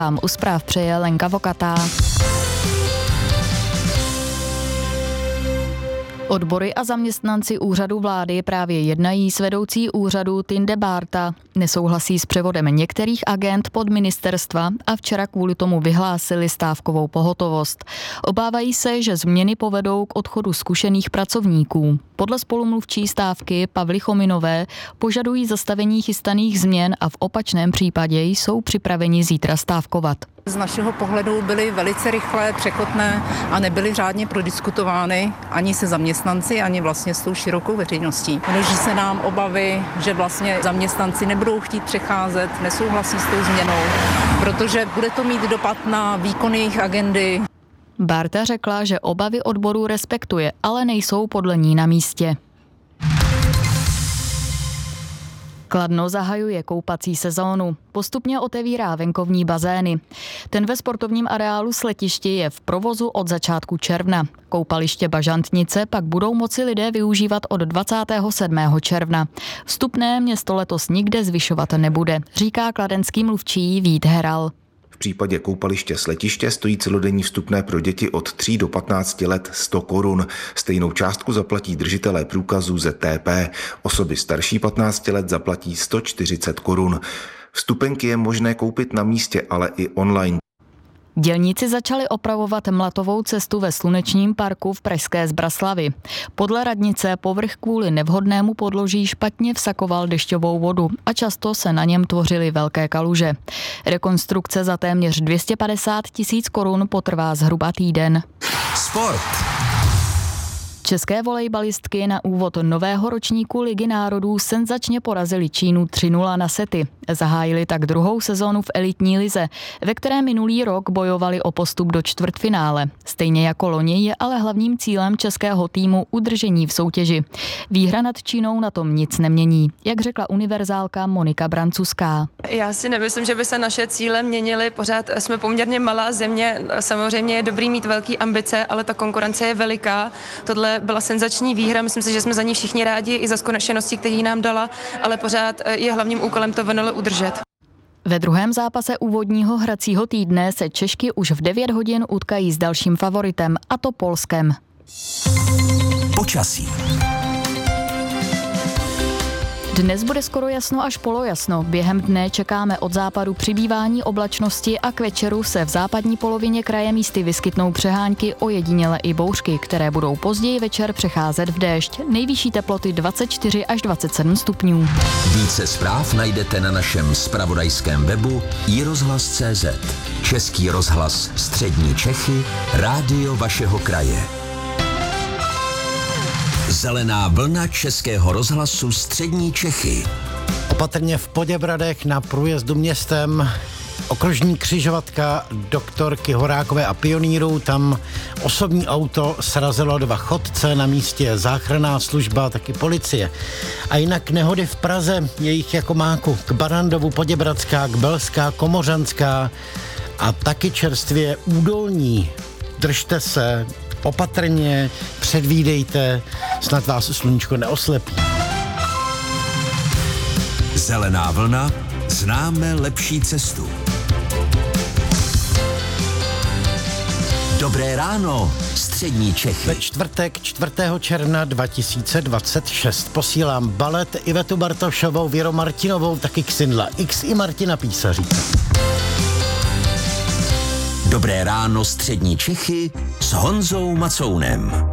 Vám u zpráv přeje Lenka Vokatá. Odbory a zaměstnanci úřadu vlády právě jednají s vedoucí úřadu Tinde Bárta. Nesouhlasí s převodem některých agent pod ministerstva a včera kvůli tomu vyhlásili stávkovou pohotovost. Obávají se, že změny povedou k odchodu zkušených pracovníků. Podle spolumluvčí stávky Pavly Chominové požadují zastavení chystaných změn a v opačném případě jsou připraveni zítra stávkovat. Z našeho pohledu byly velice rychlé, překotné a nebyly řádně prodiskutovány ani se zaměstnanci, ani vlastně s tou širokou veřejností. Množí se nám obavy, že vlastně zaměstnanci nebudou chtít přecházet, nesouhlasí s tou změnou, protože bude to mít dopad na výkon jejich agendy. Bárta řekla, že obavy odborů respektuje, ale nejsou podle ní na místě. Kladno zahajuje koupací sezónu. Postupně otevírá venkovní bazény. Ten ve sportovním areálu Sletiště je v provozu od začátku června. Koupaliště Bažantnice pak budou moci lidé využívat od 27. června. Vstupné město letos nikde zvyšovat nebude, říká kladenský mluvčí Vít Heral. V případě koupaliště Sletiště stojí celodenní vstupné pro děti od 3 do 15 let 100 korun. Stejnou částku zaplatí držitelé průkazů ZTP. Osoby starší 15 let zaplatí 140 korun. Vstupenky je možné koupit na místě, ale i online. Dělníci začali opravovat mlatovou cestu ve Slunečním parku v pražské Zbraslavy. Podle radnice povrch kvůli nevhodnému podloží špatně vsakoval dešťovou vodu a často se na něm tvořily velké kaluže. Rekonstrukce za téměř 250 000 korun potrvá zhruba týden. Sport. České volejbalistky na úvod nového ročníku Ligy národů senzačně porazili Čínu 3-0 na sety. Zahájili tak druhou sezónu v elitní lize, ve které minulý rok bojovali o postup do čtvrtfinále. Stejně jako loni je ale hlavním cílem českého týmu udržení v soutěži. Výhra nad Čínou na tom nic nemění, jak řekla univerzálka Monika Brancuská. Já si nemyslím, že by se naše cíle měnily. Pořád jsme poměrně malá země. Samozřejmě je dobrý mít velké ambice, ale ta konkurence je veliká. Tohle byla senzační výhra, myslím si, že jsme za ní všichni rádi i za zkušenosti, který nám dala, ale pořád je hlavním úkolem to venole udržet. Ve druhém zápase úvodního hracího týdne se Češky už v 9 hodin utkají s dalším favoritem, a to Polskem. Počasí. Dnes bude skoro jasno až polojasno. Během dne čekáme od západu přibývání oblačnosti a k večeru se v západní polovině kraje místy vyskytnou přehánky, ojediněle i bouřky, které budou později večer přecházet v déšť. Nejvyšší teploty 24 až 27 stupňů. Více zpráv najdete na našem zpravodajském webu iRozhlas.cz. Český rozhlas Střední Čechy, rádio vašeho kraje. Zelená vlna Českého rozhlasu Střední Čechy. Opatrně v Poděbradech na průjezdu městem okružní křižovatka doktorky Horákové a pionýrů. Tam osobní auto srazilo 2 chodce, na místě záchranná služba, taky policie. A jinak nehody v Praze, je jich jako máku. K Barandovu Poděbradská, k Belská, Komořanská a taky čerstvě Údolní. Držte se opatrně, předvídejte, snad vás sluníčko neoslepí. Zelená vlna, známe lepší cestu. Dobré ráno, Střední Čechy. Ve čtvrtek 4. června 2026 posílám balet Ivetu Bartošovou, Věru Martinovou, taky Xindla X i Martina Písaříka. Dobré ráno, Střední Čechy s Honzou Macounem.